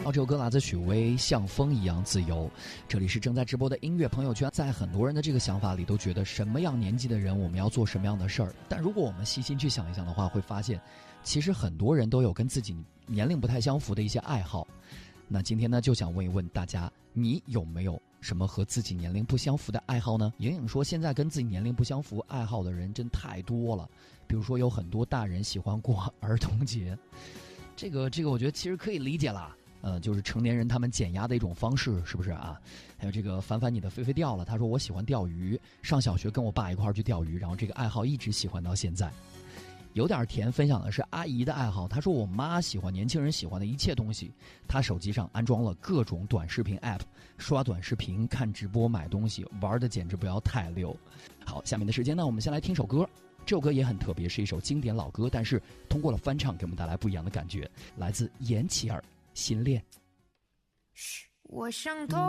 这首歌来自许巍，像风一样自由。这里是正在直播的音乐朋友圈。在很多人的这个想法里，都觉得什么样年纪的人我们要做什么样的事儿。但如果我们细心去想一想的话，会发现其实很多人都有跟自己年龄不太相符的一些爱好。那今天呢，就想问一问大家，你有没有什么和自己年龄不相符的爱好呢？莹莹说，现在跟自己年龄不相符爱好的人真太多了。比如说有很多大人喜欢过儿童节，这个我觉得其实可以理解啦。就是成年人他们减压的一种方式，是不是啊？还有这个凡凡你的飞飞掉了，他说我喜欢钓鱼，上小学跟我爸一块儿去钓鱼，然后这个爱好一直喜欢到现在。有点甜分享的是阿姨的爱好，她说我妈喜欢年轻人喜欢的一切东西，她手机上安装了各种短视频 app， 刷短视频、看直播、买东西，玩的简直不要太溜。好，下面的时间呢，我们先来听首歌。这首歌也很特别，是一首经典老歌，但是通过了翻唱，给我们带来不一样的感觉。来自严琪儿，《心恋》。 我想偷